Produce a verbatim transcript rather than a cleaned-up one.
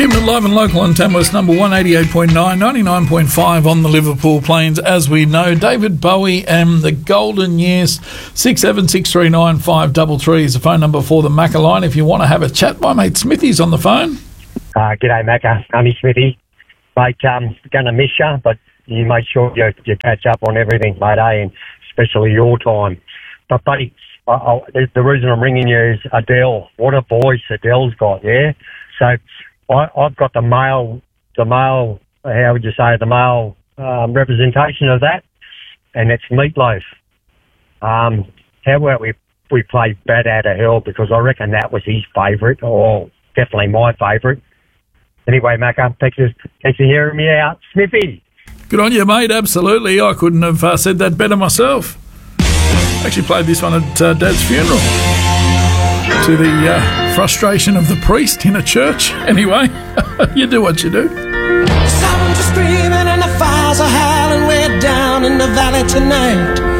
Keeping it live and local on Tamworth's number one eighty-eight point nine, ninety-nine point five on the Liverpool Plains, as we know. David Bowie and the Golden Years. six seven six three nine five three three is the phone number for the Macca line. If you want to have a chat, my mate Smithy's on the phone. Uh, g'day, Macca. Only Smithy. Mate, um, going to miss you, but you make sure you, you catch up on everything, mate, eh, and especially your time. But, buddy, I, I, the, the reason I'm ringing you is Adele. What a voice Adele's got, yeah? So I, I've got the male, the male, how would you say, the male um, representation of that, and it's Meatloaf. Um, how about we, we play Bat Out of Hell, because I reckon that was his favourite, or definitely my favourite. Anyway, Macca, thanks for, thanks for hearing me out. Smithy. Good on you, mate. Absolutely. I couldn't have uh, said that better myself. Actually played this one at uh, Dad's funeral, to the uh, frustration of the priest in a church. Anyway, you do what you do. Someone just screaming and the fires are howling way down in the valley tonight.